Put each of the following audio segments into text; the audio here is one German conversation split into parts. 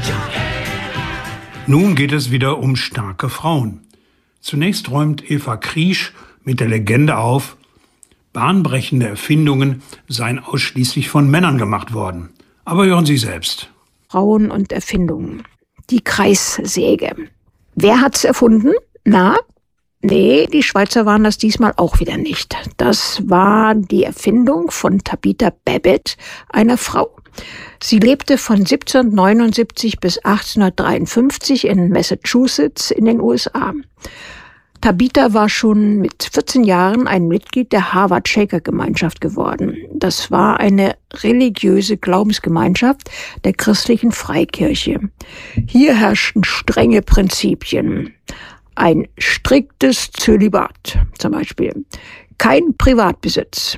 Nun geht es wieder um starke Frauen. Zunächst räumt Eva Kriesch mit der Legende auf, bahnbrechende Erfindungen seien ausschließlich von Männern gemacht worden. Aber hören Sie selbst. Frauen und Erfindungen. Die Kreissäge. Wer hat's erfunden? Nee, die Schweizer waren das diesmal auch wieder nicht. Das war die Erfindung von Tabitha Babbitt, einer Frau. Sie lebte von 1779 bis 1853 in Massachusetts in den USA. Tabitha war schon mit 14 Jahren ein Mitglied der Harvard-Shaker-Gemeinschaft geworden. Das war eine religiöse Glaubensgemeinschaft der christlichen Freikirche. Hier herrschten strenge Prinzipien. Ein striktes Zölibat zum Beispiel. Kein Privatbesitz.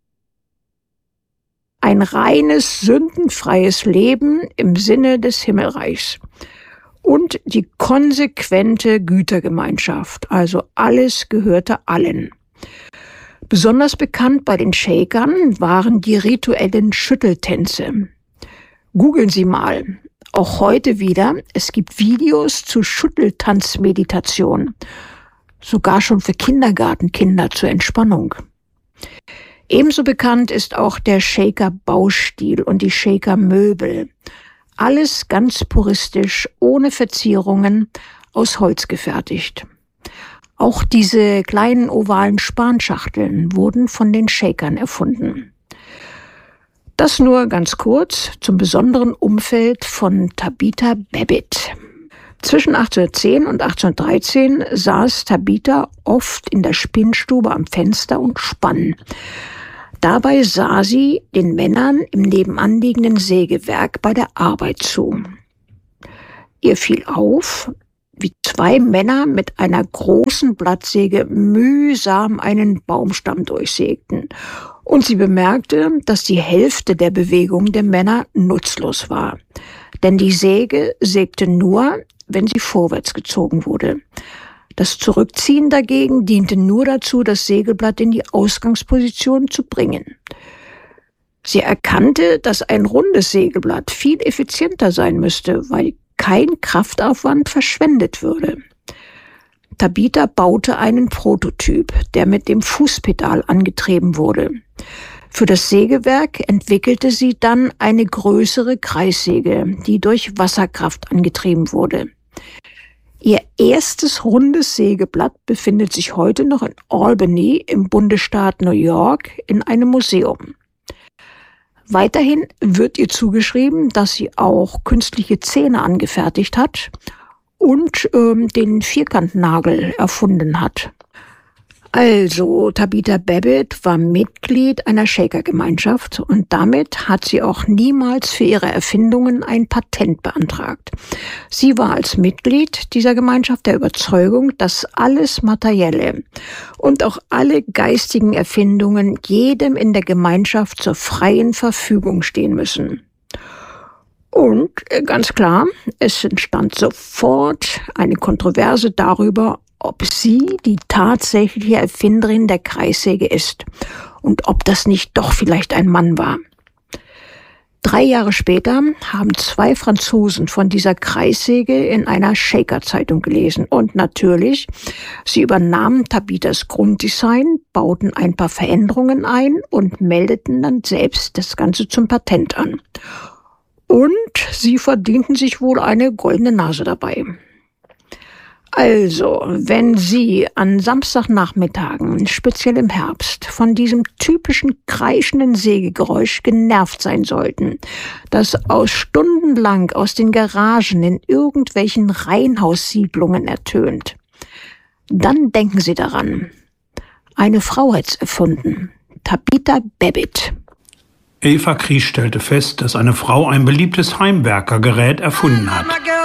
Ein reines, sündenfreies Leben im Sinne des Himmelreichs. Und die konsequente Gütergemeinschaft, also alles gehörte allen. Besonders bekannt bei den Shakern waren die rituellen Schütteltänze. Googeln Sie mal, auch heute wieder, es gibt Videos zu Schütteltanzmeditation, sogar schon für Kindergartenkinder zur Entspannung. Ebenso bekannt ist auch der Shaker-Baustil und die Shaker-Möbel. Alles ganz puristisch, ohne Verzierungen, aus Holz gefertigt. Auch diese kleinen ovalen Spanschachteln wurden von den Shakern erfunden. Das nur ganz kurz zum besonderen Umfeld von Tabitha Babbitt. Zwischen 1810 und 1813 saß Tabitha oft in der Spinnstube am Fenster und spann. Dabei sah sie den Männern im nebenanliegenden Sägewerk bei der Arbeit zu. Ihr fiel auf, wie zwei Männer mit einer großen Blattsäge mühsam einen Baumstamm durchsägten. Und sie bemerkte, dass die Hälfte der Bewegung der Männer nutzlos war. Denn die Säge sägte nur, wenn sie vorwärts gezogen wurde. Das Zurückziehen dagegen diente nur dazu, das Sägeblatt in die Ausgangsposition zu bringen. Sie erkannte, dass ein rundes Sägeblatt viel effizienter sein müsste, weil kein Kraftaufwand verschwendet würde. Tabitha baute einen Prototyp, der mit dem Fußpedal angetrieben wurde. Für das Sägewerk entwickelte sie dann eine größere Kreissäge, die durch Wasserkraft angetrieben wurde. Ihr erstes rundes Sägeblatt befindet sich heute noch in Albany im Bundesstaat New York in einem Museum. Weiterhin wird ihr zugeschrieben, dass sie auch künstliche Zähne angefertigt hat und den Vierkantnagel erfunden hat. Also, Tabitha Babbitt war Mitglied einer Shaker-Gemeinschaft und damit hat sie auch niemals für ihre Erfindungen ein Patent beantragt. Sie war als Mitglied dieser Gemeinschaft der Überzeugung, dass alles Materielle und auch alle geistigen Erfindungen jedem in der Gemeinschaft zur freien Verfügung stehen müssen. Und ganz klar, es entstand sofort eine Kontroverse darüber, ob sie die tatsächliche Erfinderin der Kreissäge ist und ob das nicht doch vielleicht ein Mann war. 3 Jahre später haben 2 Franzosen von dieser Kreissäge in einer Shaker-Zeitung gelesen und natürlich, sie übernahmen Tabithas Grunddesign, bauten ein paar Veränderungen ein und meldeten dann selbst das Ganze zum Patent an. Und sie verdienten sich wohl eine goldene Nase dabei. Also, wenn Sie an Samstagnachmittagen, speziell im Herbst, von diesem typischen kreischenden Sägegeräusch genervt sein sollten, das stundenlang aus den Garagen in irgendwelchen Reihenhaussiedlungen ertönt, dann denken Sie daran. Eine Frau hat's erfunden. Tabitha Babbitt. Eva Kriesch stellte fest, dass eine Frau ein beliebtes Heimwerkergerät erfunden hat.